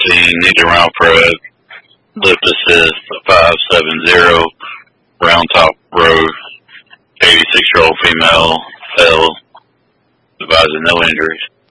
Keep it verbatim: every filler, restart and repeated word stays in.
fourteen, needed round prep, lift assist, five seven zero, Round Top Road, eighty-six-year-old female, fell, advising no injuries.